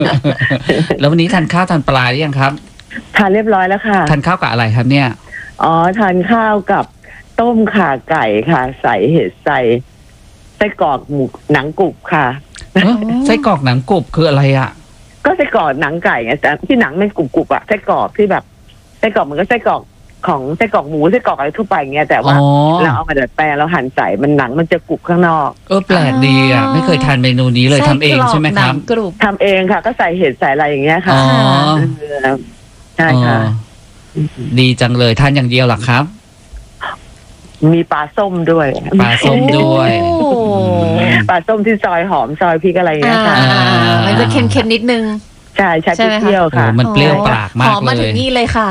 แล้ววันนี้ทานข้าวทานปลาหรือยังครับทานเรียบร้อยแล้วค่ะทานข้าวกับอะไรครับเนี่ยอ๋อทานข้าวกับต้มข่าไก่ค่ะใส่เห็ดใส่ไส้กรอกหมูหนังกรุบค่ะไส้กรอกหนังกรุบคืออะไรอ่ะก็ไส้กรอกหนังไก่ไงแต่ที่หนังไม่กรุบๆอ่ะไส้กรอกที่แบบไส้กรอกมันก็ไส้กรอกของไส้กรอกหมูไส้กรอกอะไรทั่วไปเงี้ยแต่ว่าเราเอามาดัดแปลงเราหั่นใส่มันหนังมันจะกรุบข้างนอกแปลกดีอ่ะไม่เคยทานเมนูนี้เลยทำเองใช่ไหมครับทำเองค่ะก็ใส่เห็ดใส่อะไรอย่างเงี้ยค่ะใช่ค่ะดีจังเลยทานอย่างเดียวหรอครับมีปลาส้มด้วยปลาส้มด้วยปลาส้มที่ซอยหอมซอยพริกอะไรอย่างเงี้ยค่ะมันจะเค็มๆนิดนึงใช่เปรี้ยวค่ะมันเปรี้ยวปากมากเลยหอมมาถึงนี่เลยค่ะ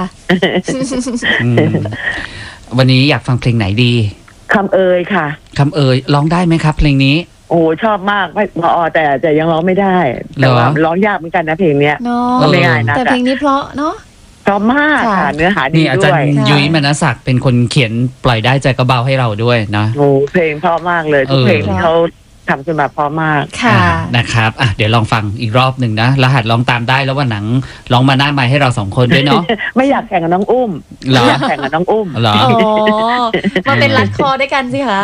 วันนี้อยากฟังเพลงไหนดีคำเอ่ยค่ะคำเอ่ยร้องได้ไหมครับเพลงนี้โอ้ชอบมากไม่พอแต่ยังร้องไม่ได้แต่ว่าร้องยากเหมือนกันนะเพลงเนี้ยไม่ง่ายนะแต่เพลงนี้เพราะเนาะเพราะมากค่ะเนื้อหาดีด้วยอาจารย์ยุ้ยมนศักดิ์เป็นคนเขียนปล่อยได้ใจกระเบาให้เราด้วยนะโอ้เพลงเพราะมากเลยทุกเพลงที่เขาทำขึ้นมาเพราะมากค่ะนะครับเดี๋ยวลองฟังอีกรอบหนึ่งนะรหัสลองตามได้แล้ววันหนังลองมาหน้าไมค์ให้เรา2คนด้วยเนาะไม่อยากแข่งกับน้องอุ้มไม่อยากแข่งกับน้องอุ้มเหรอมาเป็นรัดคอด้วยกันสิคะ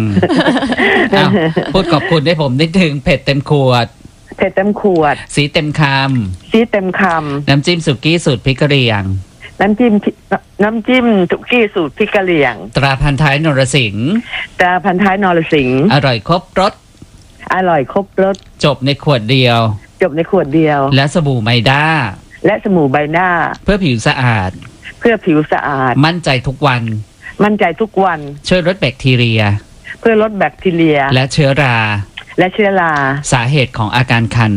พูดขอบคุณให้ผมนิดนึงเผ็ดเต็มขวดเผ็ดเต็มขวดสีเต็มคำน้ำจิ้มสุกี้สูตรพริกกะเหรี่ยงน้ำจิ้มสุกี้สูตรพริกกะเหรี่ยงตราพันท้ายนรสิงห์อร่อยครบรสจบในขวดเดียวและสบู่ไมด้าเพื่อผิวสะอาดมั่นใจทุกวันช่วยลดแบคทีเรียและเชื้อราสาเหตุของอาการคัน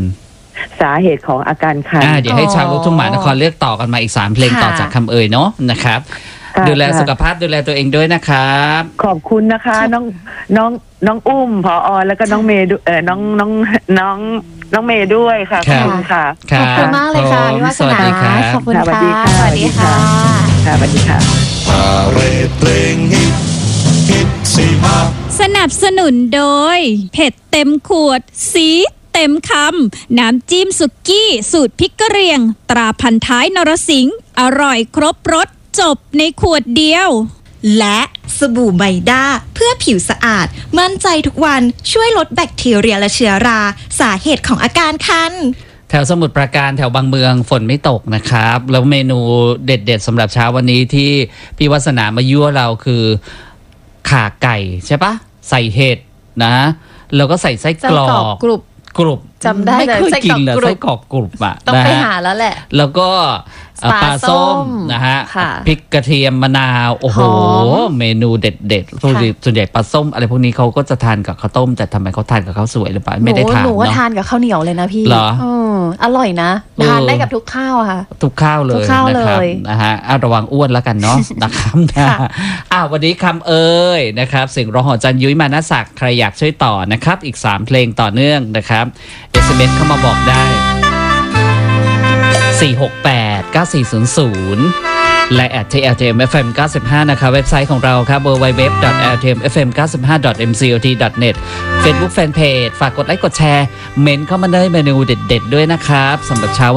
เดี๋ยวให้ชาวลูกทุ่งหมหานครเลือกต่อกันมาอีก3เพลงต่อจากคำเอ่ยเนาะนะครับดูแลสุขภาพดูแลตัวเองด้วยนะครับขอบคุณนะคะน้องอุ้มผอ.แล้วก็น้องเมย์น้องเมย์ด้วยค่ะขอบคุณค่ะขอบคุณมากเลยค่ะพี่วาสนาขอบคุณค่ะสวัสดีค่ะสวัสดีค่ะเพลงฮิตสนับสนุนโดยเผ็ดเต็มขวดสีเต็มคำน้ำจิ้มสุกี้สูตรพริกกะเหรี่ยงตราพันท้ายนรสิงห์อร่อยครบรสจบในขวดเดียวและสบู่ไมด้าเพื่อผิวสะอาดมั่นใจทุกวันช่วยลดแบคทีเรียและเชื้อราสาเหตุของอาการคันแถวสมุทรปราการแถวบางเมืองฝนไม่ตกนะครับแล้วเมนูเด็ดๆสำหรับเช้าวันนี้ที่พี่วัฒนามายั่วเราคือข่าไก่ใช่ปะใส่เห็ดนะแล้วก็ใส่ไส้กรอกกรุบจำได้เลยไส้กรอกกรุบไส้กรอกกรุบอ่ะต้องไปหาแล้วแหละแล้วก็ปลาส้มนะฮะพริกกระเทียมมะนาวโอ้โหเมนูเด็ดๆส่วนใหญ่ปลาส้มอะไรพวกนี้เขาก็จะทานกับข้าวต้มแต่ทำไมเขาทานกับข้าวสวยหรือเปล่าไม่ได้ทานหนูว่าทานกับข้าวเหนียวเลยนะพี่เหรออร่อยนะทานได้กับทุกข้าวค่ะทุกข้าวเลยนะครับนะฮะระวังอ้วนแล้วกันเนาะนะครับวันนี้คำเอ่ยนะครับเสียงร้องของจันยุ้ยมานศักดิ์ใครอยากช่วยต่อนะครับอีก3เพลงต่อเนื่องนะครับ SMS เข้ามาบอกได้468-9400และ@LTMFM 95นะคะเว็บไซต์ของเราครับ www.ltmfm95.mcot.net Facebook Fanpage ฝากกดไลค์กดแชร์เมนเข้ามาได้เมนูเด็ดๆด้วยนะครับสำหรับเช้า